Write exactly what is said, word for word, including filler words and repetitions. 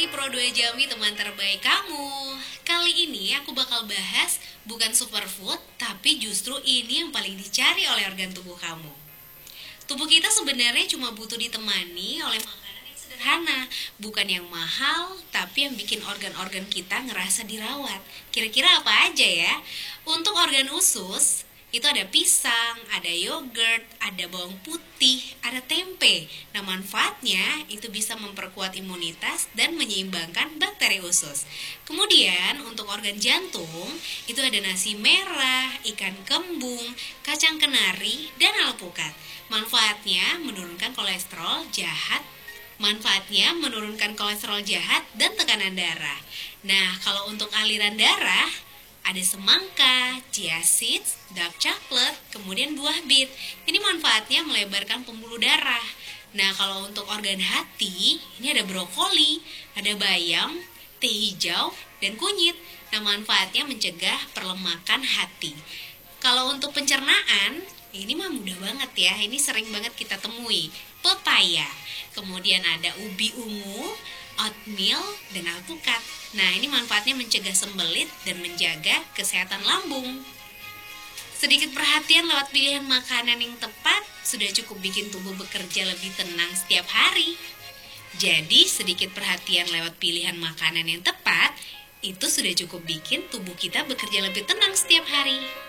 Pro dua Jambi, teman terbaik kamu. Kali ini aku bakal bahas bukan superfood, tapi justru ini yang paling dicari oleh organ tubuh kamu. Tubuh kita sebenarnya cuma butuh ditemani oleh makanan yang sederhana, bukan yang mahal, tapi yang bikin organ-organ kita ngerasa dirawat. Kira-kira apa aja ya? Untuk organ usus, itu ada pisang, ada yogurt, ada bawang putih, ada tempe. Nah, manfaatnya itu bisa memperkuat imunitas dan menyeimbangkan bakteri usus. Kemudian untuk organ jantung, itu ada nasi merah, ikan kembung, kacang kenari, dan alpukat. Manfaatnya menurunkan kolesterol jahat Manfaatnya menurunkan kolesterol jahat dan tekanan darah. Nah, kalau untuk aliran darah, ada semangka, chia seeds, dark chocolate, kemudian buah bit. Ini manfaatnya melebarkan pembuluh darah. Nah, kalau untuk organ hati, ini ada brokoli, ada bayam, teh hijau, dan kunyit. Nah, manfaatnya mencegah perlemakan hati. Kalau untuk pencernaan, ini mah mudah banget ya. Ini sering banget kita temui. Pepaya. Kemudian ada ubi ungu, oatmeal, dan alpukat. Nah, ini manfaatnya mencegah sembelit dan menjaga kesehatan lambung. Sedikit perhatian lewat pilihan makanan yang tepat sudah cukup bikin tubuh bekerja lebih tenang setiap hari. Jadi, sedikit perhatian lewat pilihan makanan yang tepat itu sudah cukup bikin tubuh kita bekerja lebih tenang setiap hari.